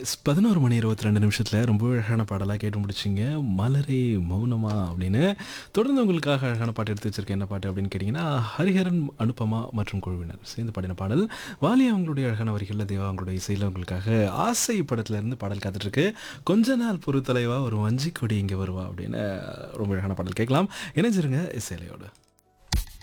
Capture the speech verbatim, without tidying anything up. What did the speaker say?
S பதினொரு மணி இருபத்தி ரெண்டு நிமிஷத்துல ரொம்ப அழகான பாடலா கேட்டு முடிச்சீங்க. "மலரே மௌனமா" அப்படின்னு. தொடர்ந்து உங்களுக்காக அழகான பாட்டு எடுத்து வச்சிருக்கேன். என்ன பாட்டு அப்படின்னு கேட்டீங்கன்னா, ஹரிஹரன், அனுபமா மற்றும் குழுவினர் சேர்ந்து பாடின பாடல். வாலி அவங்களுடைய அழகான வரிகள்ல, தேவா அவங்களுடைய இசையில உங்களுக்காக "ஆசை" படத்துல இருந்து பாடல் காத்துட்ருக்கு. "கொஞ்ச நாள் பொறு தலைவா ஒரு வஞ்சிக் கொடி இங்க வருவா" அப்படின்னு ரொம்ப அழகான பாடல் கேட்கலாம். இணைஞ்சிருங்க இசையலையோடு.